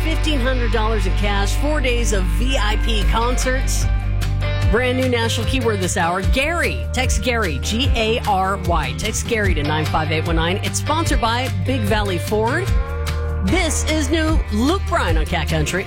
$1,500 in cash, 4 days of VIP concerts. Brand new national keyword this hour, Gary. Text Gary, Gary. Text Gary to 95819. It's sponsored by Big Valley Ford. This is new Luke Bryan on Cat Country.